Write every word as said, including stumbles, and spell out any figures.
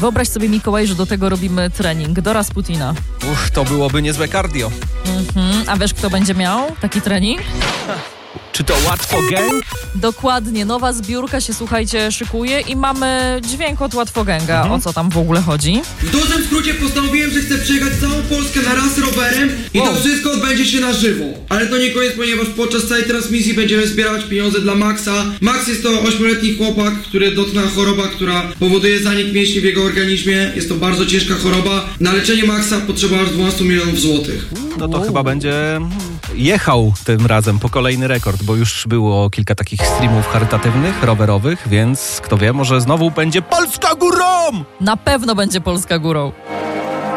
Wyobraź sobie, Mikołaj, że do tego robimy trening do Rasputina. Uff, to byłoby niezłe cardio. Mhm. A wiesz, kto będzie miał taki trening? Czy to Łatwo Gang? Dokładnie, nowa zbiórka się, słuchajcie, szykuje i mamy dźwięk od Łatwoganga. Mhm. O co tam w ogóle chodzi? W dużym skrócie postanowiłem, że chcę przejechać całą Polskę na raz rowerem i Wow. to wszystko odbędzie się na żywo. Ale to nie koniec, ponieważ podczas całej transmisji będziemy zbierać pieniądze dla Maxa. Max jest to ośmioletni chłopak, który dotknęła choroba, która powoduje zanik mięśni w jego organizmie. Jest to bardzo ciężka choroba. Na leczenie Maxa potrzeba aż dwanaście milionów złotych. No to chyba będzie jechał tym razem po kolejny rekord, bo już było kilka takich streamów charytatywnych, rowerowych, więc kto wie, może znowu będzie Polska górą! Na pewno będzie Polska górą.